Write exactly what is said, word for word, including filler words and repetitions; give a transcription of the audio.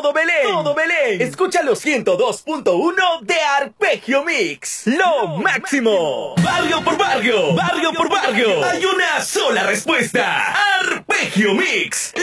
todo Belén. Todo Belén. Escucha los ciento dos punto uno de Arpegio Mix. Lo, Lo máximo. máximo. Barrio por barrio. Barrio por barrio. Hay una sola respuesta. Arpegio Mix.